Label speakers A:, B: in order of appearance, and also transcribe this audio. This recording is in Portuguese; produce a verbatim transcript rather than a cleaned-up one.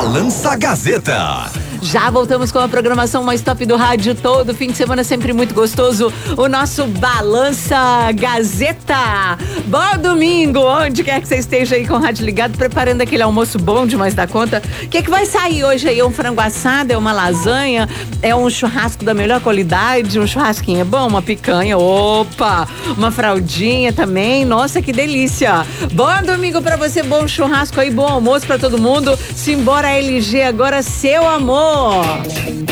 A: Balança Gazeta.
B: Já voltamos com a programação mais top do rádio todo fim de semana, sempre muito gostoso. O nosso Balança Gazeta. Bom domingo, onde quer que você esteja aí com o rádio ligado, preparando aquele almoço bom demais da conta. O que é que vai sair hoje aí? É um frango assado, é uma lasanha, é um churrasco da melhor qualidade, um churrasquinho é bom, uma picanha, opa, uma fraldinha também, nossa, que delícia. Bom domingo pra você, bom churrasco aí, bom almoço pra todo mundo. Simbora L G agora, seu amor.